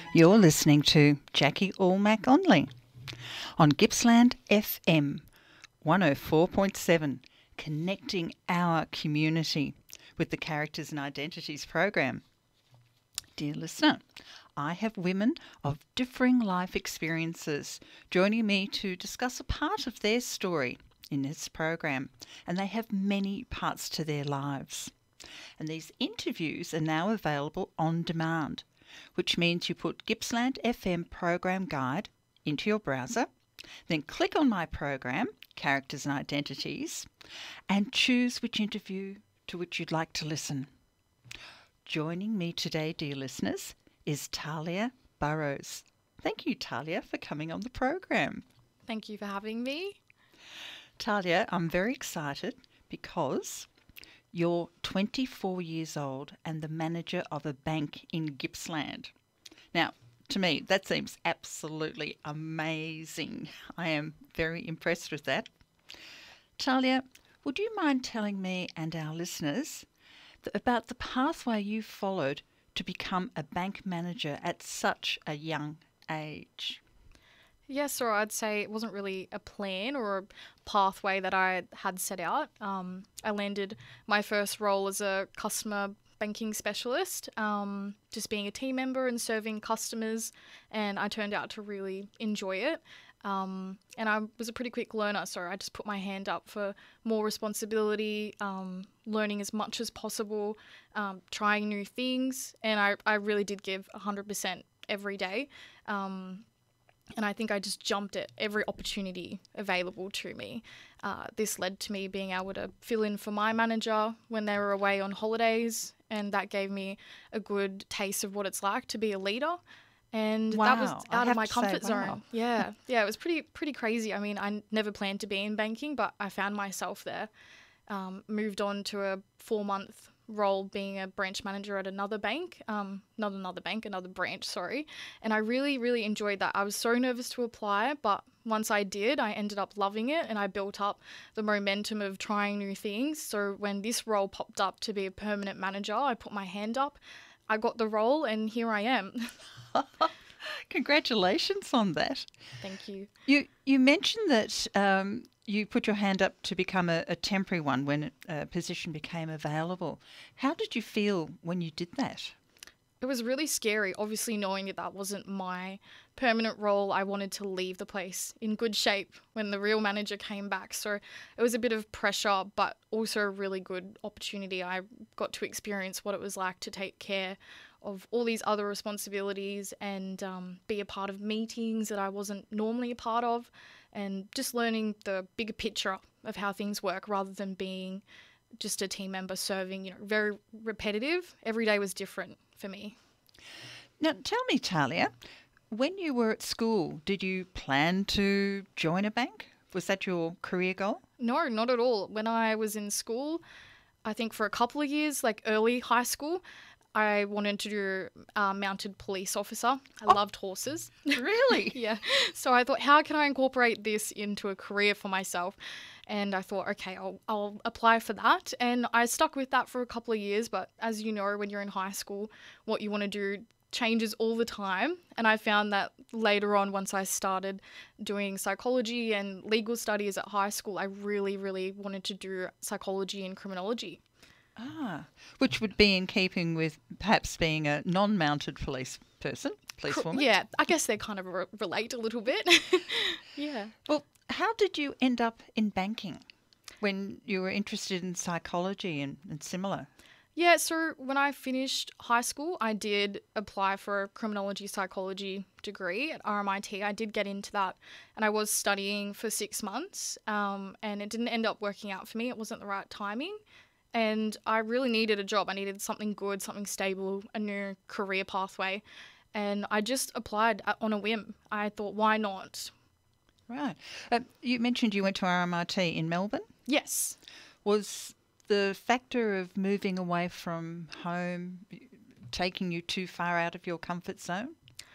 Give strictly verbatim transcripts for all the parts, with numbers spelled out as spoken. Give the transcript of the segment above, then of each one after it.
You're listening to Jackie Allmack Onley on Gippsland F M one oh four point seven, connecting our community with the Characters and Identities program. Dear listener, I have women of differing life experiences joining me to discuss a part of their story in this program, and they have many parts to their lives. And these interviews are now available on demand, which means you put Gippsland F M program guide into your browser, then click on my program, Characters and Identities, and choose which interview to which you'd like to listen. Joining me today, dear listeners, is Talia Burrows. Thank you, Talia, for coming on the program. Thank you for having me. Talia, I'm very excited because you're twenty-four years old and the manager of a bank in Gippsland. Now, to me, that seems absolutely amazing. I am very impressed with that. Talia, would you mind telling me and our listeners th- about the pathway you followed to become a bank manager at such a young age? Yes, or I'd say it wasn't really a plan or a pathway that I had set out. Um, I landed my first role as a customer banking specialist, um, just being a team member and serving customers, and I turned out to really enjoy it. Um, and I was a pretty quick learner, so I just put my hand up for more responsibility, um, learning as much as possible, um, trying new things, and I, I really did give one hundred percent every day. Um, And I think I just jumped at every opportunity available to me. Uh, this led to me being able to fill in for my manager when they were away on holidays, and that gave me a good taste of what it's like to be a leader. And Wow, that was I out of have my to say, comfort wow. zone. Yeah, yeah, it was pretty pretty crazy. I mean, I never planned to be in banking, but I found myself there. Um, moved on to a four-month role being a branch manager at another bank, um, not another bank, another branch, sorry. And I really, really enjoyed that. I was so nervous to apply, but once I did, I ended up loving it, and I built up the momentum of trying new things. So when this role popped up to be a permanent manager, I put my hand up, I got the role, and here I am. Congratulations on that. Thank you. You you mentioned that um, you put your hand up to become a, a temporary one when a position became available. How did you feel when you did that? It was really scary, obviously knowing that that wasn't my permanent role. I wanted to leave the place in good shape when the real manager came back. So it was a bit of pressure, but also a really good opportunity. I got to experience what it was like to take care of all these other responsibilities and um, be a part of meetings that I wasn't normally a part of, and just learning the bigger picture of how things work rather than being just a team member serving, you know, very repetitive. Every day was different for me. Now, tell me, Talia, when you were at school, did you plan to join a bank? Was that your career goal? No, not at all. When I was in school, I think for a couple of years, like early high school, I wanted to do uh, mounted police officer. I Oh. loved horses. Really? Yeah. So I thought, how can I incorporate this into a career for myself? And I thought, okay, I'll, I'll apply for that. And I stuck with that for a couple of years. But as you know, when you're in high school, what you want to do changes all the time. And I found that later on, once I started doing psychology and legal studies at high school, I really, really wanted to do psychology and criminology. Ah, which would be in keeping with perhaps being a non-mounted police person, policewoman. Yeah, I guess they kind of re- relate a little bit. Yeah. Well, how did you end up in banking when you were interested in psychology and, and similar? Yeah, so when I finished high school, I did apply for a criminology psychology degree at R M I T. I did get into that, and I was studying for six months, um, and it didn't end up working out for me. It wasn't the right timing, and I really needed a job. I needed something good, something stable, a new career pathway, and I just applied a- on a whim. I thought, why not? Right. Uh, you mentioned you went to R M I T in Melbourne. Yes. Was the factor of moving away from home taking you too far out of your comfort zone?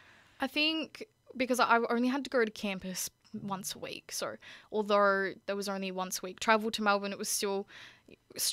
I think because I only had to go to campus once a week. So although there was only once a week travel to Melbourne, it was still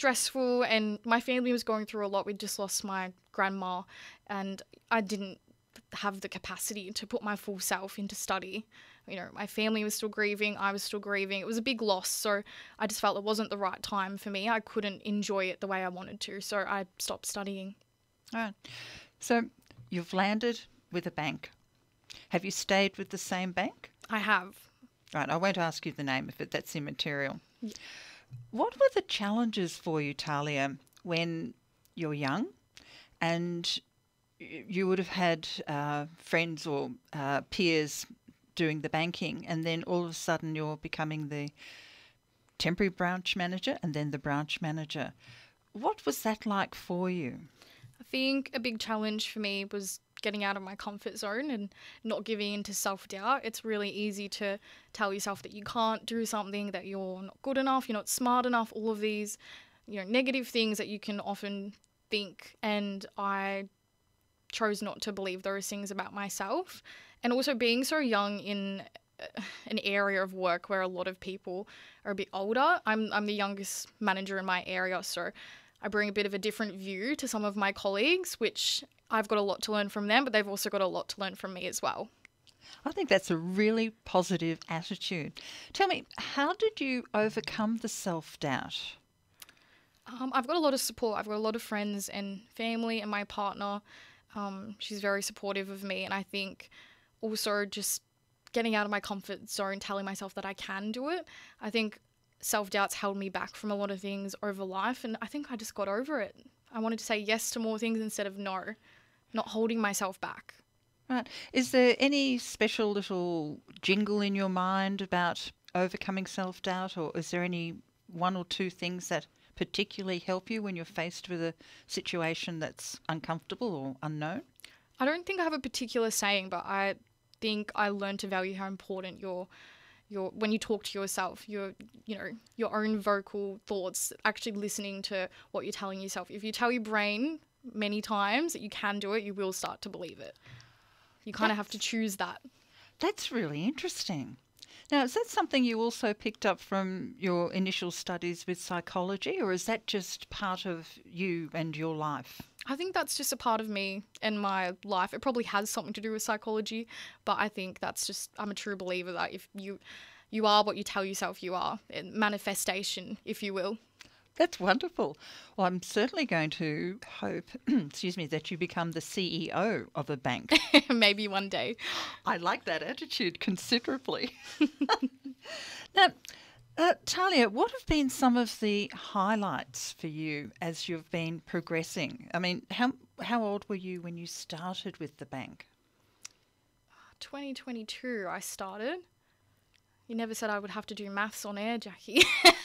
stressful, and my family was going through a lot. We just lost my grandma, and I didn't have the capacity to put my full self into study. You know, my family was still grieving, I was still grieving. It was a big loss, so I just felt it wasn't the right time for me. I couldn't enjoy it the way I wanted to, so I stopped studying. All right. So you've landed with a bank. Have you stayed with the same bank? I have. Right, I won't ask you the name of it, that's immaterial. Yeah. What were the challenges for you, Talia, when you're young and you would have had uh, friends or uh, peers doing the banking, and then all of a sudden you're becoming the temporary branch manager and then the branch manager? What was that like for you? I think a big challenge for me was getting out of my comfort zone and not giving in to self-doubt. It's really easy to tell yourself that you can't do something, that you're not good enough, you're not smart enough, all of these, you know, negative things that you can often think. And I chose not to believe those things about myself. And also being so young in an area of work where a lot of people are a bit older. I'm I'm the youngest manager in my area, so I bring a bit of a different view to some of my colleagues, which I've got a lot to learn from them, but they've also got a lot to learn from me as well. I think that's a really positive attitude. Tell me, how did you overcome the self-doubt? Um, I've got a lot of support. I've got a lot of friends and family, and my partner, um, she's very supportive of me. And I think also just getting out of my comfort zone, telling myself that I can do it. I think self-doubt's held me back from a lot of things over life, and I think I just got over it. I wanted to say yes to more things instead of no, not holding myself back. Right. Is there any special little jingle in your mind about overcoming self-doubt, or is there any one or two things that particularly help you when you're faced with a situation that's uncomfortable or unknown? I don't think I have a particular saying, but I think I learned to value how important your your when you talk to yourself, your you know your own vocal thoughts, actually listening to what you're telling yourself. If you tell your brain many times that you can do it, you will start to believe it. You kind of have to choose that. That's really interesting. Now, is that something you also picked up from your initial studies with psychology, or is that just part of you and your life? I think that's just a part of me and my life. It probably has something to do with psychology, but I think that's just, I'm a true believer that if you you are what you tell yourself you are, manifestation, if you will. That's wonderful. Well, I'm certainly going to hope, excuse me, that you become the C E O of a bank. Maybe one day. I like that attitude considerably. Now, uh, Talia, what have been some of the highlights for you as you've been progressing? I mean, how how old were you when you started with the bank? twenty twenty-two I started. You never said I would have to do maths on air, Jackie.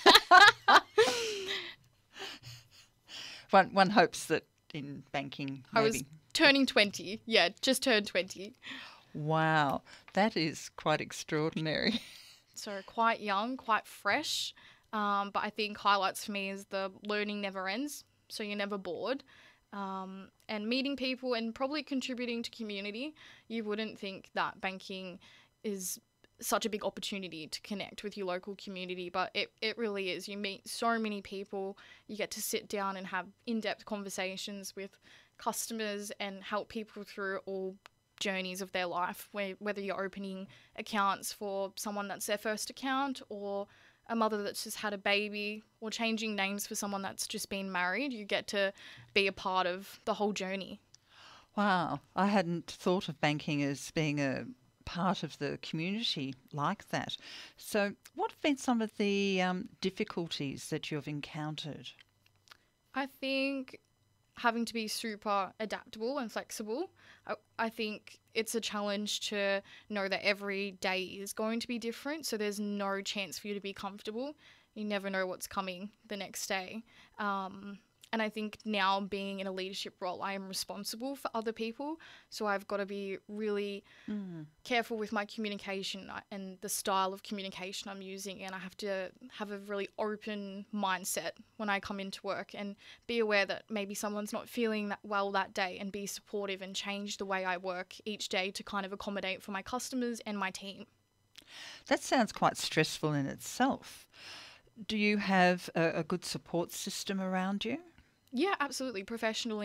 One one hopes that in banking, maybe. I was turning twenty. Yeah, just turned twenty. Wow, that is quite extraordinary. So quite young, quite fresh. Um, but I think highlights for me is the learning never ends, so you're never bored. Um, and meeting people and probably contributing to community. You wouldn't think that banking is such a big opportunity to connect with your local community, but it, it really is. You meet so many people, you get to sit down and have in-depth conversations with customers and help people through all journeys of their life, where, whether you're opening accounts for someone that's their first account, or a mother that's just had a baby, or changing names for someone that's just been married. You get to be a part of the whole journey. Wow, I hadn't thought of banking as being a part of the community like that. So what have been some of the um, difficulties that you've encountered? I think having to be super adaptable and flexible. I, I think it's a challenge to know that every day is going to be different, so there's no chance for you to be comfortable. You never know what's coming the next day. Um, And I think now, being in a leadership role, I am responsible for other people. So I've got to be really mm. careful with my communication and the style of communication I'm using. And I have to have a really open mindset when I come into work, and be aware that maybe someone's not feeling that well that day, and be supportive and change the way I work each day to kind of accommodate for my customers and my team. That sounds quite stressful in itself. Do you have a, a good support system around you? Yeah, absolutely. Professionally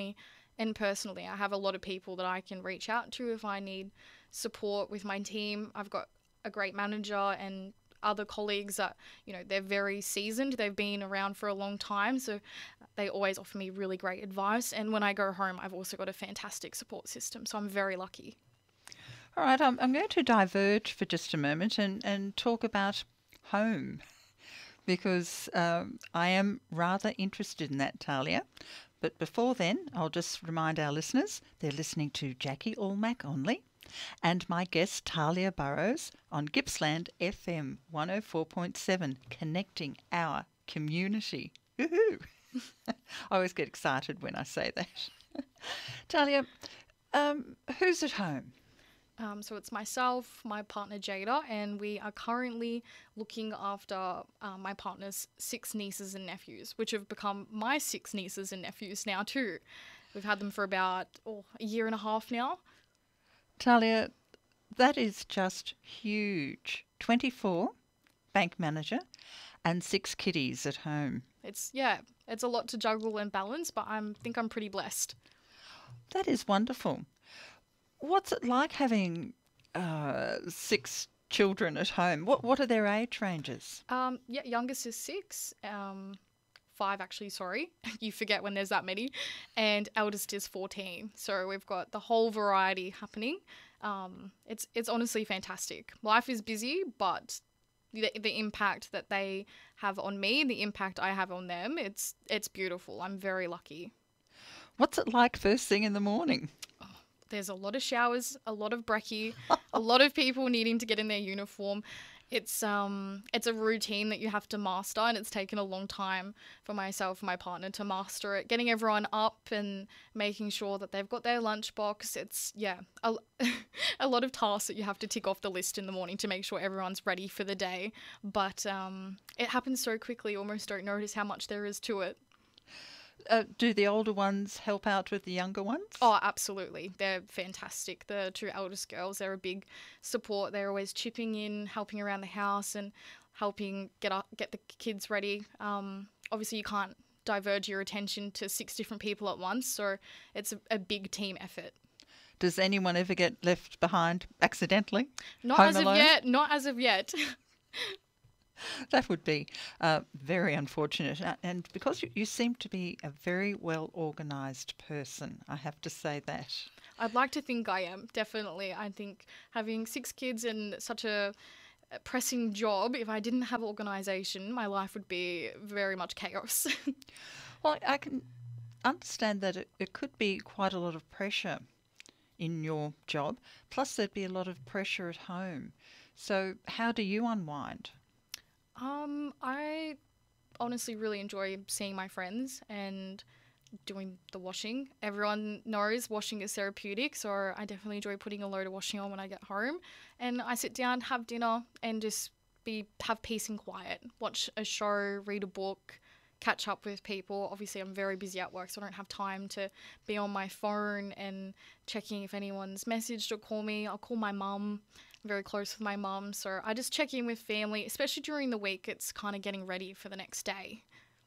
And personally, I have a lot of people that I can reach out to if I need support with my team. I've got a great manager and other colleagues that, you know, they're very seasoned. They've been around for a long time, so they always offer me really great advice. And when I go home, I've also got a fantastic support system, so I'm very lucky. All right, I'm, I'm going to diverge for just a moment and, and talk about home because um, I am rather interested in that, Talia. But before then, I'll just remind our listeners they're listening to Jackie Allmack Only and my guest Talia Burrows on Gippsland F M one oh four point seven, connecting our community. Woohoo! I always get excited when I say that. Talia, um, who's at home? Um, so it's myself, my partner Jada, and we are currently looking after uh, my partner's six nieces and nephews, which have become my six nieces and nephews now too. We've had them for about oh, a year and a half now. Talia, that is just huge. twenty-four, bank manager, and six kiddies at home. It's, yeah, it's a lot to juggle and balance, but I think I'm pretty blessed. That is wonderful. What's it like having uh, six children at home? What What are their age ranges? Um, yeah, youngest is six, um, five actually, sorry. You forget when there's that many. And eldest is fourteen. So we've got the whole variety happening. Um, it's it's honestly fantastic. Life is busy, but the, the impact that they have on me, the impact I have on them, it's it's beautiful. I'm very lucky. What's it like first thing in the morning? There's a lot of showers, a lot of brekkie, a lot of people needing to get in their uniform. It's um it's a routine that you have to master, and it's taken a long time for myself and my partner to master it. Getting everyone up and making sure that they've got their lunchbox. It's, yeah, a, a lot of tasks that you have to tick off the list in the morning to make sure everyone's ready for the day. But um, it happens so quickly, you almost don't notice how much there is to it. Uh, do the older ones help out with the younger ones? Oh, absolutely. They're fantastic. The two eldest girls, they're a big support. They're always chipping in, helping around the house and helping get up, get the kids ready. Um, obviously, you can't diverge your attention to six different people at once, so it's a, a big team effort. Does anyone ever get left behind accidentally? Not Home as alone? of yet. Not as of yet. That would be uh, very unfortunate. Uh, And because you, you seem to be a very well organised person, I have to say that. I'd like to think I am, definitely. I think having six kids and such a pressing job, if I didn't have organisation, my life would be very much chaos. Well, I can understand that it, it could be quite a lot of pressure in your job, plus there'd be a lot of pressure at home. So how do you unwind? Um, I honestly really enjoy seeing my friends and doing the washing. Everyone knows washing is therapeutic, so I definitely enjoy putting a load of washing on when I get home. And I sit down, have dinner, and just be have peace and quiet. Watch a show, read a book, catch up with people. Obviously, I'm very busy at work, so I don't have time to be on my phone and checking if anyone's messaged or call me. I'll call my mum. I'm very close with my mum, so I just check in with family, especially during the week. It's kind of getting ready for the next day.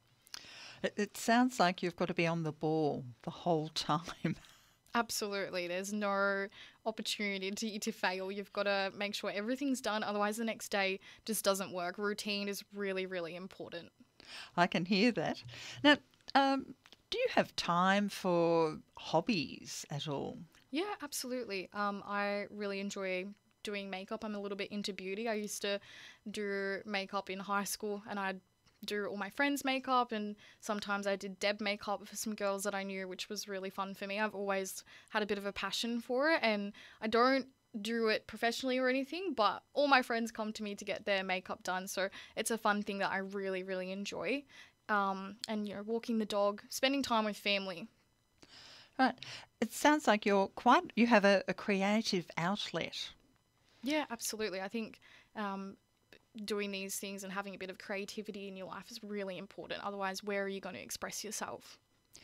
It, it sounds like you've got to be on the ball the whole time. Absolutely. There's no opportunity to, to fail. You've got to make sure everything's done. Otherwise, the next day just doesn't work. Routine is really, really important. I can hear that. Now, um, do you have time for hobbies at all? Yeah, absolutely. Um, I really enjoy doing makeup. I'm a little bit into beauty. I used to do makeup in high school, and I'd do all my friends' makeup, and sometimes I did Deb makeup for some girls that I knew, which was really fun for me. I've always had a bit of a passion for it, and I don't do it professionally or anything, but all my friends come to me to get their makeup done, so it's a fun thing that I really, really enjoy. Um, and, you know, walking the dog, spending time with family. Right. It sounds like you're quite, you have a, a creative outlet. Yeah, absolutely. I think um, doing these things and having a bit of creativity in your life is really important. Otherwise, where are you going to express yourself?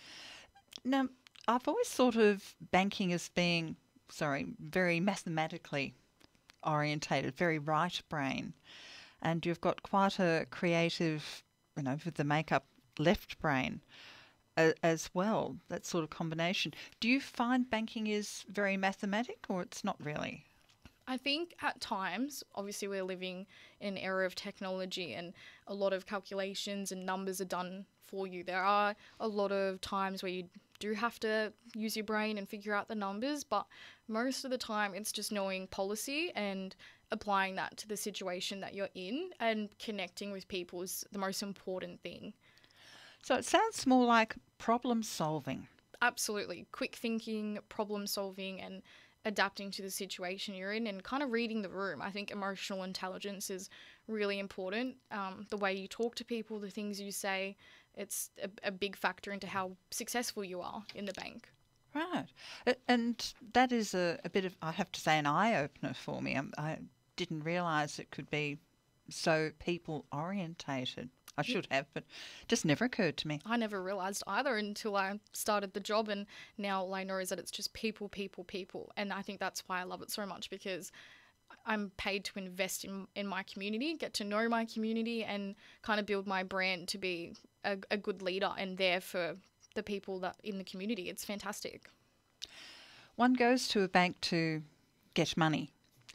Now, I've always thought of banking as being, sorry, very mathematically orientated, very right brain. And you've got quite a creative, you know, with the makeup left brain. a, as well, that sort of combination. Do you find banking is very mathematic or it's not really? I think at times, obviously, we're living in an era of technology and a lot of calculations and numbers are done for you. There are a lot of times where you do have to use your brain and figure out the numbers, but most of the time it's just knowing policy and applying that to the situation that you're in, and connecting with people is the most important thing. So it sounds more like problem solving. Absolutely. Quick thinking, problem solving, and adapting to the situation you're in and kind of reading the room. I think emotional intelligence is really important. Um, the way you talk to people, the things you say, it's a, a big factor into how successful you are in the bank. Right. A- And that is a, a bit of, I have to say, an eye-opener for me. Um, I didn't realise it could be so people-orientated. I should have, but just never occurred to me. I never realized either until I started the job, and now all I know is that it's just people, people, people. And I think that's why I love it so much, because I'm paid to invest in, in my community, get to know my community, and kind of build my brand to be a, a good leader and there for the people that in the community. It's fantastic. One goes to a bank to get money.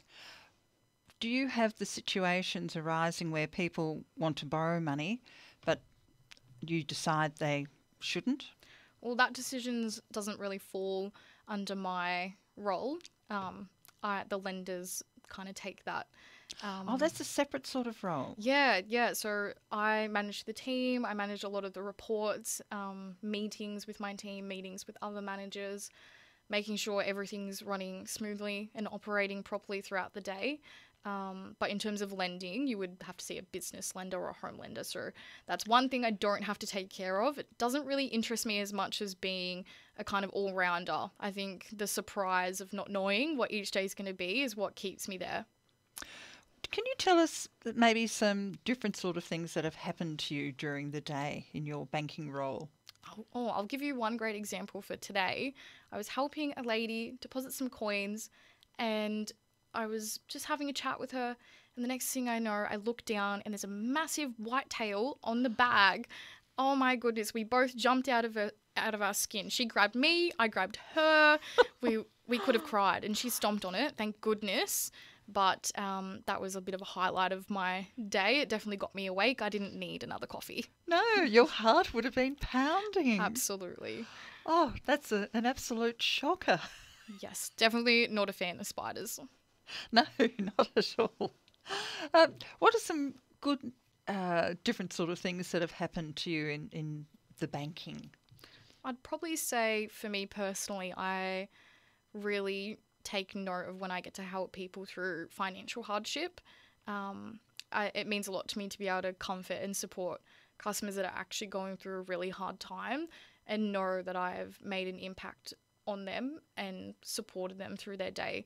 Do you have the situations arising where people want to borrow money, but you decide they shouldn't? Well, that decisions doesn't really fall under my role. Um, I, the lenders kind of take that. Um, Oh, that's a separate sort of role. Yeah, yeah. So I manage the team. I manage a lot of the reports, um, meetings with my team, meetings with other managers, making sure everything's running smoothly and operating properly throughout the day. Um, but in terms of lending, you would have to see a business lender or a home lender. So that's one thing I don't have to take care of. It doesn't really interest me as much as being a kind of all-rounder. I think the surprise of not knowing what each day is going to be is what keeps me there. Can you tell us that maybe some different sort of things that have happened to you during the day in your banking role? Oh, I'll give you one great example for today. I was helping a lady deposit some coins, and I was just having a chat with her, and the next thing I know, I look down and there's a massive white tail on the bag. Oh my goodness, we both jumped out of her, out of our skin. She grabbed me, I grabbed her. we we could have cried, and she stomped on it, thank goodness. But um, that was a bit of a highlight of my day. It definitely got me awake. I didn't need another coffee. No, your heart would have been pounding. Absolutely. Oh, that's a, an absolute shocker. Yes, definitely not a fan of spiders. No, not at all. Um, what are some good uh, different sort of things that have happened to you in, in the banking? I'd probably say for me personally, I really take note of when I get to help people through financial hardship. Um, I, it means a lot to me to be able to comfort and support customers that are actually going through a really hard time, and know that I have made an impact on them and supported them through their day.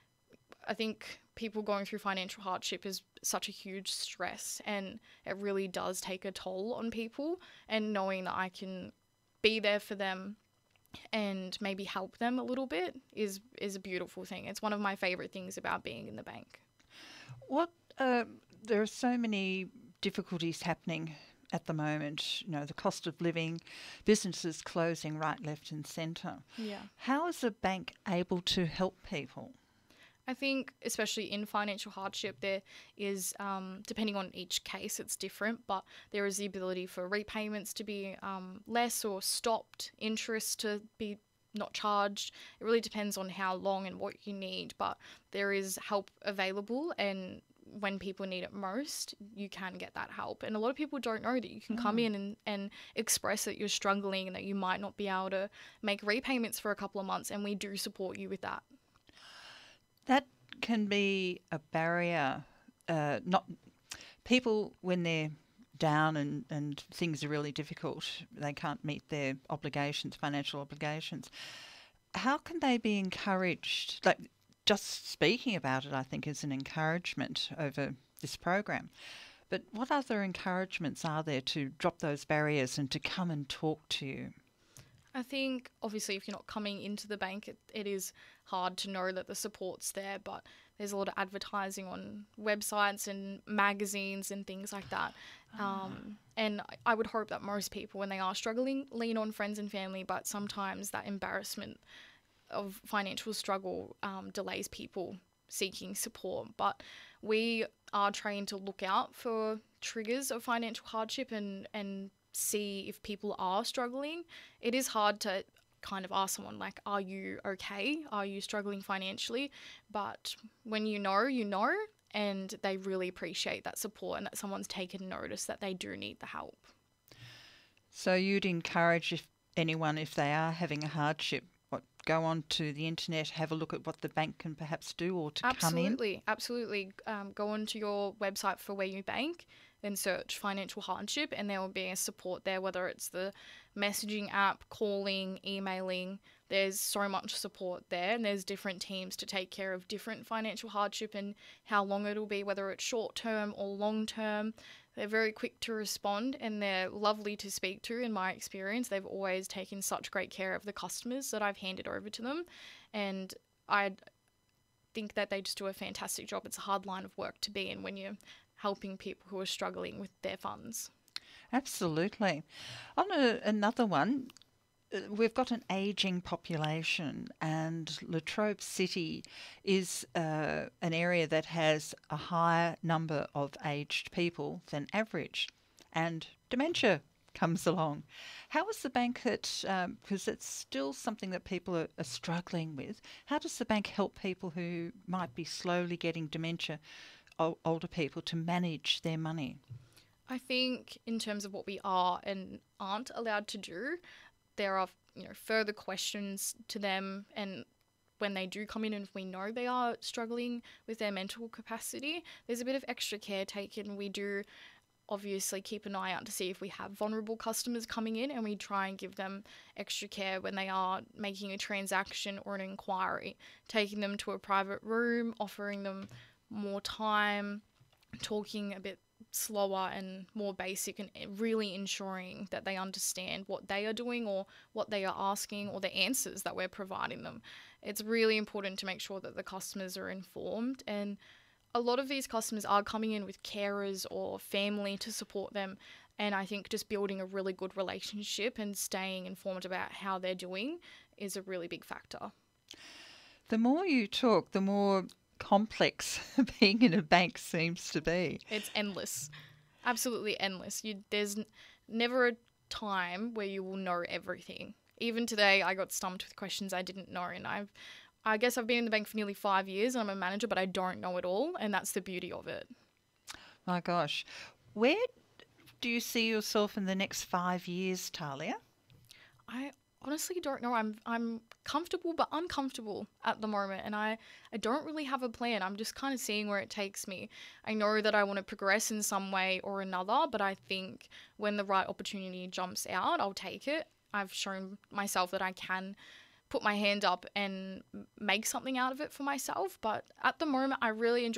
I think people going through financial hardship is such a huge stress, and it really does take a toll on people, and knowing that I can be there for them and maybe help them a little bit is is a beautiful thing. It's one of my favorite things about being in the bank. What uh, there are so many difficulties happening at the moment. You know, the cost of living, businesses closing right, left, and centre. Yeah. How is a bank able to help people? I think, especially in financial hardship, there is, um, depending on each case, it's different, but there is the ability for repayments to be um, less or stopped, interest to be not charged. It really depends on how long and what you need, but there is help available, and when people need it most, you can get that help. And a lot of people don't know that you can come in and, and express that you're struggling and that you might not be able to make repayments for a couple of months, and we do support you with that. That can be a barrier. Uh, not people when they're down and, and things are really difficult, they can't meet their obligations, financial obligations. How can they be encouraged? Like just speaking about it, I think, is an encouragement over this program. But what other encouragements are there to drop those barriers and to come and talk to you? I think obviously if you're not coming into the bank, it, it is hard to know that the support's there, but there's a lot of advertising on websites and magazines and things like that. Um, and I- I would hope that most people, when they are struggling, lean on friends and family, but sometimes that embarrassment of financial struggle um, delays people seeking support. But we are trained to look out for triggers of financial hardship and, and see if people are struggling. It is hard to kind of ask someone like, are you okay? Are you struggling financially? But when you know, you know, and they really appreciate that support and that someone's taken notice that they do need the help. So you'd encourage if anyone, if they are having a hardship, what, go on to the internet, have a look at what the bank can perhaps do, or to come in? Absolutely, absolutely. Um, go onto your website for where you bank, then search financial hardship, and there will be a support there, whether it's the messaging app, calling, emailing. There's so much support there, and there's different teams to take care of different financial hardship and how long it'll be, whether it's short term or long term. They're very quick to respond, and they're lovely to speak to. In my experience, they've always taken such great care of the customers that I've handed over to them, and I think that they just do a fantastic job. It's a hard line of work to be in when you're helping people who are struggling with their funds. Absolutely. On a, another one, uh, we've got an ageing population, and Latrobe City is uh, an area that has a higher number of aged people than average, and dementia comes along. How is the bank that, because it's still something that people are, are struggling with, how does the bank help people who might be slowly getting dementia, o- older people, to manage their money? I think in terms of what we are and aren't allowed to do, there are, you know, further questions to them, and when they do come in and if we know they are struggling with their mental capacity, there's a bit of extra care taken. We do obviously keep an eye out to see if we have vulnerable customers coming in, and we try and give them extra care when they are making a transaction or an inquiry, taking them to a private room, offering them more time, talking a bit slower and more basic, and really ensuring that they understand what they are doing or what they are asking or the answers that we're providing them. It's really important to make sure that the customers are informed, and a lot of these customers are coming in with carers or family to support them, and I think just building a really good relationship and staying informed about how they're doing is a really big factor. The more you talk, the more complex being in a bank seems to be. It's endless. Absolutely endless. You there's n- never a time where you will know everything. Even today I got stumped with questions I didn't know, and I've I guess I've been in the bank for nearly five years and I'm a manager, but I don't know it all, and that's the beauty of it. My gosh. Where do you see yourself in the next five years, Talia? I honestly don't know. I'm I'm comfortable but uncomfortable at the moment, and I, I don't really have a plan. I'm just kind of seeing where it takes me. I know that I want to progress in some way or another, but I think when the right opportunity jumps out, I'll take it. I've shown myself that I can put my hand up and make something out of it for myself, but at the moment I really enjoy